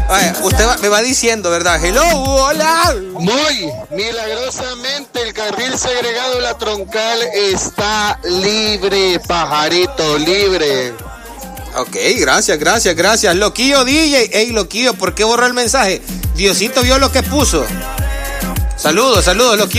Usted me va diciendo, ¿verdad? Hello, hola. Muy milagrosamente el carril segregado de la troncal está libre, pajarito, libre. Ok, gracias. Loquillo DJ. Ey, Loquillo, ¿por qué borró el mensaje? Diosito vio lo que puso. Saludos, Loquillo.